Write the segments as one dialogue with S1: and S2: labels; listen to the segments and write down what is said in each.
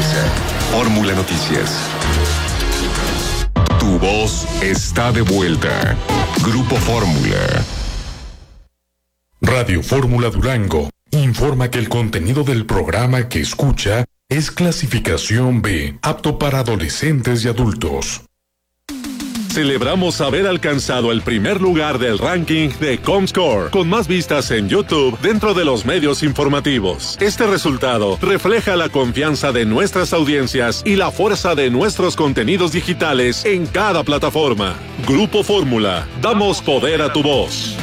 S1: empieza. Fórmula Noticias. Tu voz está de vuelta. Grupo Fórmula.
S2: Radio Fórmula Durango informa que el contenido del programa que escucha es clasificación B, apto para adolescentes y adultos.
S3: Celebramos haber alcanzado el primer lugar del ranking de Comscore, con más vistas en YouTube dentro de los medios informativos. Este resultado refleja la confianza de nuestras audiencias y la fuerza de nuestros contenidos digitales en cada plataforma. Grupo Fórmula, damos poder a tu voz.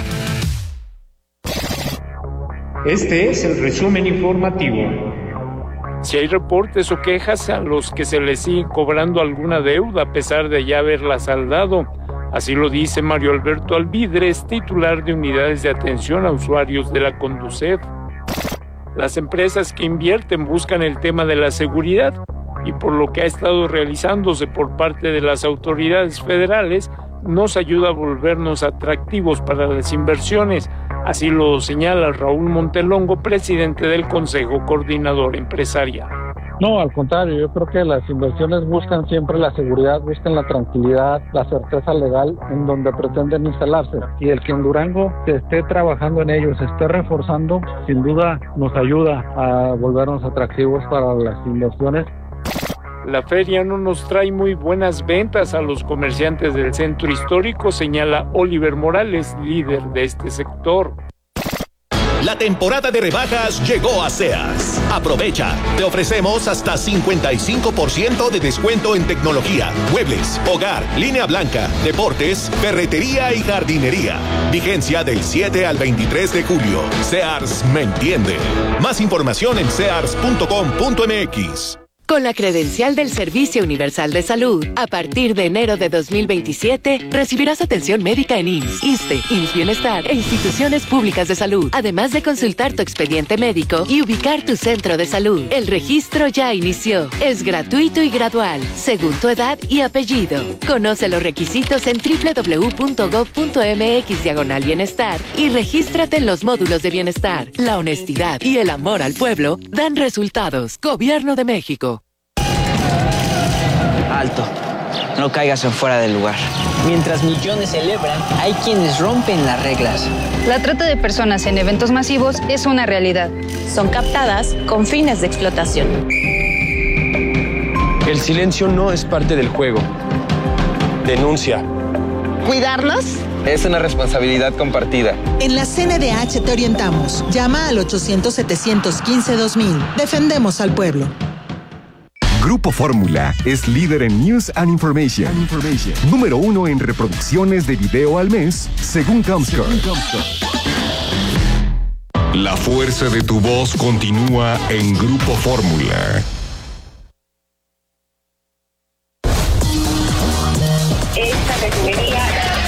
S4: Este es el resumen informativo.
S5: Si hay reportes o quejas a los que se les sigue cobrando alguna deuda a pesar de ya haberla saldado. Así lo dice Mario Alberto Alvidres, titular de unidades de atención a usuarios de la Conducef. Las empresas que invierten buscan el tema de la seguridad y por lo que ha estado realizándose por parte de las autoridades federales, nos ayuda a volvernos atractivos para las inversiones. Así lo señala Raúl Montelongo, presidente del Consejo Coordinador Empresarial.
S6: No, al contrario, yo creo que las inversiones buscan siempre la seguridad, buscan la tranquilidad, la certeza legal en donde pretenden instalarse. Y el que en Durango se esté trabajando en ello, se esté reforzando, sin duda nos ayuda a volvernos atractivos para las inversiones.
S5: La feria no nos trae muy buenas ventas a los comerciantes del centro histórico, señala Oliver Morales, líder de este sector.
S7: La temporada de rebajas llegó a Sears. Aprovecha, te ofrecemos hasta 55% de descuento en tecnología, muebles, hogar, línea blanca, deportes, ferretería y jardinería. Vigencia del 7 al 23 de julio. Sears me entiende. Más información en sears.com.mx.
S8: Con la credencial del Servicio Universal de Salud, a partir de enero de 2027, recibirás atención médica en IMSS, ISSSTE, IMSS Bienestar e instituciones públicas de salud, además de consultar tu expediente médico y ubicar tu centro de salud. El registro ya inició. Es gratuito y gradual, según tu edad y apellido. Conoce los requisitos en www.gov.mx/bienestar y regístrate en los módulos de bienestar. La honestidad y el amor al pueblo dan resultados. Gobierno de México.
S9: Alto, no caigas en fuera del lugar. Mientras millones celebran, hay quienes rompen las reglas.
S10: La trata de personas en eventos masivos es una realidad.
S11: Son captadas con fines de explotación.
S12: El silencio no es parte del juego. Denuncia.
S13: ¿Cuidarnos?
S14: Es una responsabilidad compartida.
S13: En la CNDH te orientamos. Llama al 800-715-2000. Defendemos al pueblo.
S1: Grupo Fórmula es líder en News and Information. Número 1 en reproducciones de video al mes, según Comscore. La fuerza de tu voz continúa en Grupo Fórmula.
S15: Esta refinería...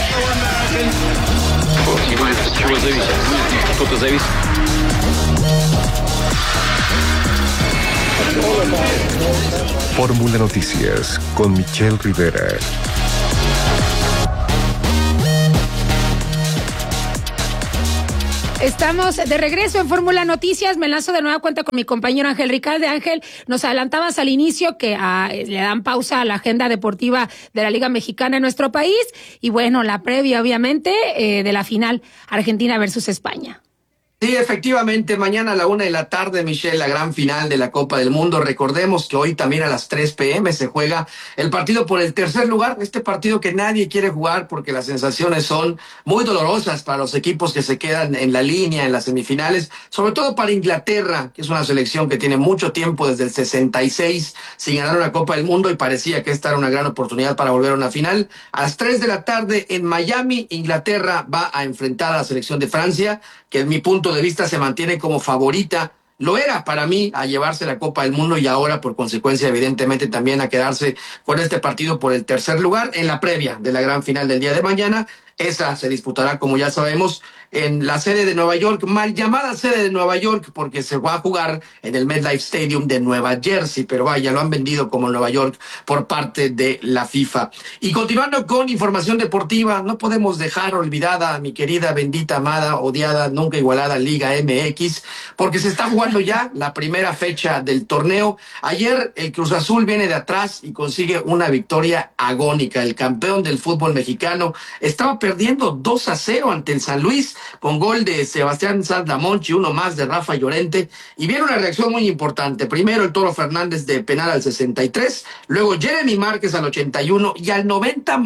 S1: Fórmula Noticias con Michelle Rivera.
S16: Estamos de regreso en Fórmula Noticias. Me lanzo de nueva cuenta con mi compañero Ángel Ricalde. Ángel, nos adelantabas al inicio que le dan pausa a la agenda deportiva de la Liga Mexicana en nuestro país. Y bueno, la previa, obviamente, de la final Argentina versus España.
S17: Sí, efectivamente, mañana a la 1:00 p.m, Michelle, la gran final de la Copa del Mundo. Recordemos que hoy también a las 3 p.m. se juega el partido por el tercer lugar. Este partido que nadie quiere jugar porque las sensaciones son muy dolorosas para los equipos que se quedan en la línea, en las semifinales. Sobre todo para Inglaterra, que es una selección que tiene mucho tiempo, desde el 66, sin ganar una Copa del Mundo, y parecía que esta era una gran oportunidad para volver a una final. A las 3 p.m. en Miami, Inglaterra va a enfrentar a la selección de Francia, que en mi punto de vista se mantiene como favorita. Lo era para mí a llevarse la Copa del Mundo y ahora por consecuencia evidentemente también a quedarse con este partido por el tercer lugar en la previa de la gran final del día de mañana. Esa se disputará, como ya sabemos, en la sede de Nueva York, mal llamada sede de Nueva York, porque se va a jugar en el MetLife Stadium de Nueva Jersey, pero vaya, lo han vendido como Nueva York por parte de la FIFA. Y continuando con información deportiva, no podemos dejar olvidada a mi querida, bendita, amada, odiada, nunca igualada Liga MX, porque se está jugando ya la primera fecha del torneo. Ayer el Cruz Azul viene de atrás y consigue una victoria agónica. El campeón del fútbol mexicano estaba perdiendo 2-0 ante el San Luis, con gol de Sebastián Santamonchi, uno más de Rafa Llorente, y viene una reacción muy importante. Primero el Toro Fernández de penal al 63, luego Jeremy Márquez al 81 y al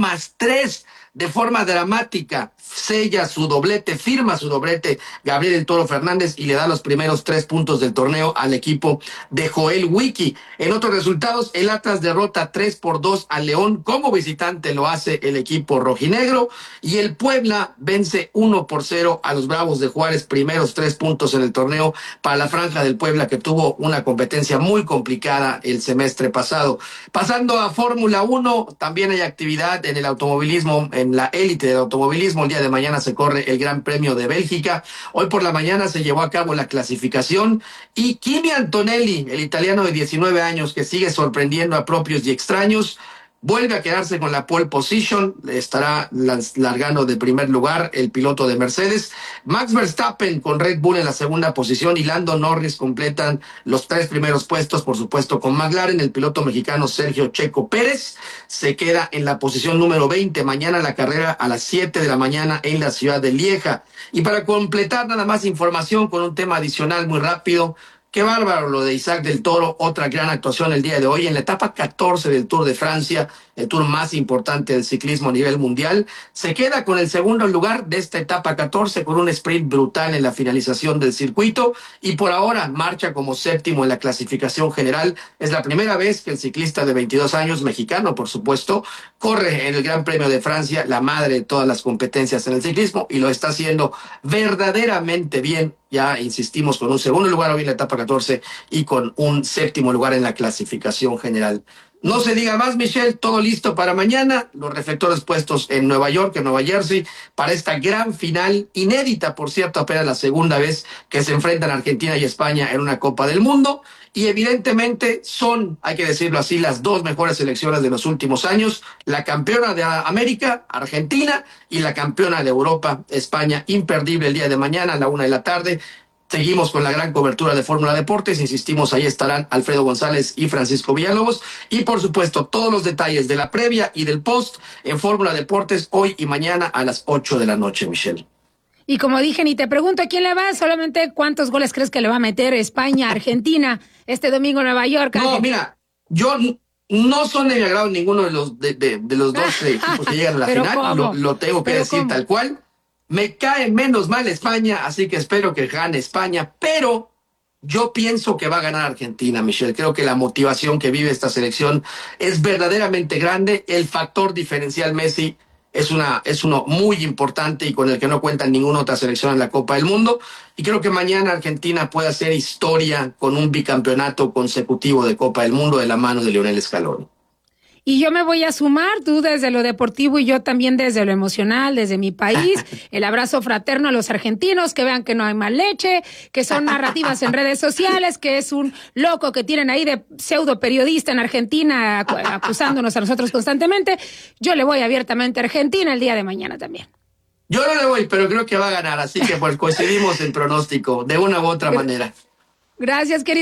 S17: 90+3 de forma dramática sella su doblete, firma su doblete Gabriel el Toro Fernández y le da los primeros 3 puntos del torneo al equipo de Joel Wiki. En otros resultados, el Atlas derrota 3-2 al León, como visitante lo hace el equipo rojinegro, y el Puebla vence 1-0 a los Bravos de Juárez, primeros 3 puntos en el torneo para la Franja del Puebla, que tuvo una competencia muy complicada el semestre pasado. Pasando a Fórmula 1, también hay actividad en el automovilismo, en la élite del automovilismo. El día de mañana se corre el Gran Premio de Bélgica. Hoy por la mañana se llevó a cabo la clasificación y Kimi Antonelli, el italiano de 19 años que sigue sorprendiendo a propios y extraños, vuelve a quedarse con la pole position, estará largando de primer lugar el piloto de Mercedes. Max Verstappen con Red Bull en la segunda posición y Lando Norris completan los 3 primeros puestos, por supuesto con McLaren. El piloto mexicano Sergio Checo Pérez se queda en la posición número 20. Mañana la carrera a las 7 de la mañana en la ciudad de Lieja. Y para completar nada más información con un tema adicional muy rápido, qué bárbaro lo de Isaac del Toro, otra gran actuación el día de hoy en la etapa 14 del Tour de Francia, el tour más importante del ciclismo a nivel mundial. Se queda con el segundo lugar de esta etapa 14 con un sprint brutal en la finalización del circuito y por ahora marcha como séptimo en la clasificación general. Es la primera vez que el ciclista de 22 años, mexicano por supuesto, corre en el Gran Premio de Francia, la madre de todas las competencias en el ciclismo, y lo está haciendo verdaderamente bien. Ya insistimos, con un segundo lugar hoy en la etapa 14 y con un séptimo lugar en la clasificación general. No se diga más, Michelle, todo listo para mañana. Los reflectores puestos en Nueva York, en Nueva Jersey, para esta gran final, inédita, por cierto, apenas la segunda vez que se enfrentan Argentina y España en una Copa del Mundo. Y evidentemente son, hay que decirlo así, las 2 mejores selecciones de los últimos años. La campeona de América, Argentina, y la campeona de Europa, España. Imperdible el día de mañana a la 1 de la tarde. Seguimos con la gran cobertura de Fórmula Deportes. Insistimos, ahí estarán Alfredo González y Francisco Villalobos. Y por supuesto, todos los detalles de la previa y del post en Fórmula Deportes hoy y mañana a las 8 de la noche, Michelle.
S16: Y como dije, ni te pregunto a quién le va, solamente cuántos goles crees que le va a meter España, Argentina, este domingo en Nueva York.
S17: No, mira, yo no son de mi agrado ninguno de los de los dos equipos que llegan a la final. Lo tengo que decir tal cual. Me cae menos mal España, así que espero que gane España, pero yo pienso que va a ganar Argentina, Michelle. Creo que la motivación que vive esta selección es verdaderamente grande. El factor diferencial Messi es uno muy importante y con el que no cuenta ninguna otra selección en la Copa del Mundo. Y creo que mañana Argentina puede hacer historia con un bicampeonato consecutivo de Copa del Mundo de la mano de Lionel Scaloni.
S16: Y yo me voy a sumar, tú desde lo deportivo y yo también desde lo emocional, desde mi país. El abrazo fraterno a los argentinos, que vean que no hay mal leche, que son narrativas en redes sociales, que es un loco que tienen ahí de pseudo periodista en Argentina acusándonos a nosotros constantemente. Yo le voy abiertamente a Argentina el día de mañana también.
S17: Yo no le voy, pero creo que va a ganar, así que pues coincidimos en pronóstico, de una u otra manera.
S16: Gracias, querido.